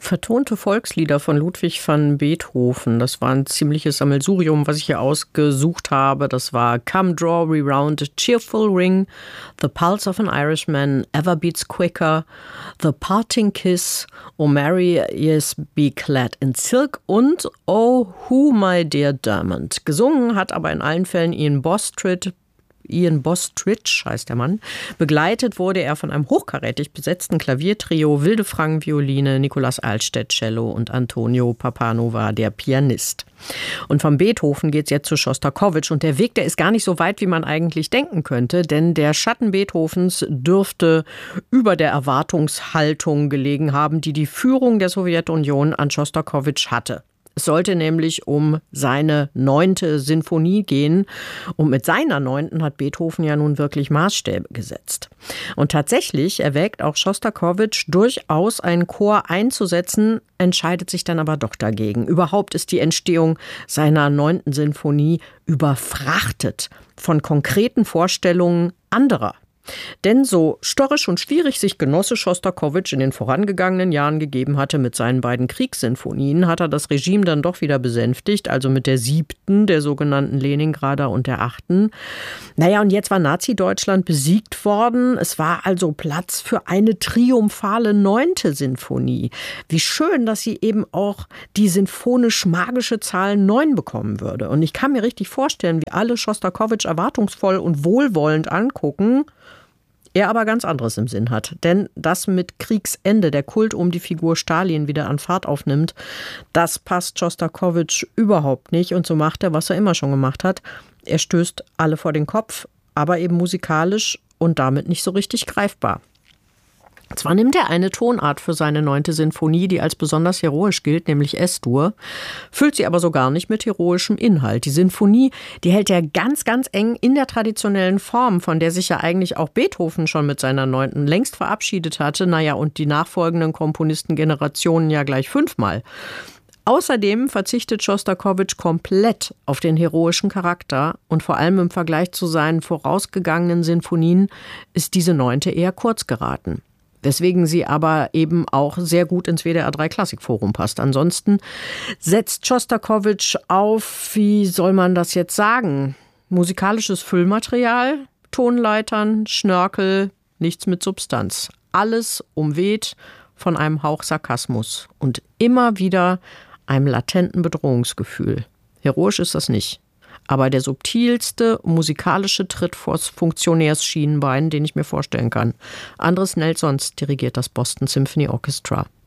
Vertonte Volkslieder von Ludwig van Beethoven. Das war ein ziemliches Sammelsurium, was ich hier ausgesucht habe. Das war Come Draw We Round a Cheerful Ring, The Pulse of an Irishman, Ever Beats Quicker, The Parting Kiss, O Mary Yes Be Clad in Silk und Oh Who My Dear Dermot. Gesungen hat aber in allen Fällen Ian Bostridge heißt der Mann. Begleitet wurde er von einem hochkarätig besetzten Klaviertrio, Wilde Frank Violine, Nicolas Alstedt Cello und Antonio Papanova, der Pianist. Und von Beethoven geht's jetzt zu Schostakowitsch und der Weg, der ist gar nicht so weit, wie man eigentlich denken könnte, denn der Schatten Beethovens dürfte über der Erwartungshaltung gelegen haben, die die Führung der Sowjetunion an Schostakowitsch hatte. Es sollte nämlich um seine 9. Sinfonie gehen. Und mit seiner 9. hat Beethoven ja nun wirklich Maßstäbe gesetzt. Und tatsächlich erwägt auch Schostakowitsch durchaus einen Chor einzusetzen, entscheidet sich dann aber doch dagegen. Überhaupt ist die Entstehung seiner 9. Sinfonie überfrachtet von konkreten Vorstellungen anderer. Denn so störrisch und schwierig sich Genosse Schostakowitsch in den vorangegangenen Jahren gegeben hatte mit seinen beiden Kriegssinfonien, hat er das Regime dann doch wieder besänftigt, also mit der 7., der sogenannten Leningrader und der 8. Naja, und jetzt war Nazi-Deutschland besiegt worden. Es war also Platz für eine triumphale 9. Sinfonie. Wie schön, dass sie eben auch die sinfonisch-magische Zahl 9 bekommen würde. Und ich kann mir richtig vorstellen, wie alle Schostakowitsch erwartungsvoll und wohlwollend angucken, er aber ganz anderes im Sinn hat. Denn dass mit Kriegsende der Kult um die Figur Stalin wieder an Fahrt aufnimmt, das passt Schostakowitsch überhaupt nicht. Und so macht er, was er immer schon gemacht hat. Er stößt alle vor den Kopf, aber eben musikalisch und damit nicht so richtig greifbar. Zwar nimmt er eine Tonart für seine 9. Sinfonie, die als besonders heroisch gilt, nämlich S-Dur, füllt sie aber so gar nicht mit heroischem Inhalt. Die Sinfonie, die hält er ganz, ganz eng in der traditionellen Form, von der sich ja eigentlich auch Beethoven schon mit seiner 9. längst verabschiedet hatte. Naja, und die nachfolgenden Komponistengenerationen ja gleich 5-mal. Außerdem verzichtet Schostakowitsch komplett auf den heroischen Charakter und vor allem im Vergleich zu seinen vorausgegangenen Sinfonien ist diese 9. eher kurz geraten. Weswegen sie aber eben auch sehr gut ins WDR 3 Klassikforum passt. Ansonsten setzt Schostakowitsch auf, wie soll man das jetzt sagen, musikalisches Füllmaterial, Tonleitern, Schnörkel, nichts mit Substanz. Alles umweht von einem Hauch Sarkasmus und immer wieder einem latenten Bedrohungsgefühl. Heroisch ist das nicht. Aber der subtilste musikalische Tritt vors Funktionärsschienenbein, den ich mir vorstellen kann. Andres Nelsons dirigiert das Boston Symphony Orchestra.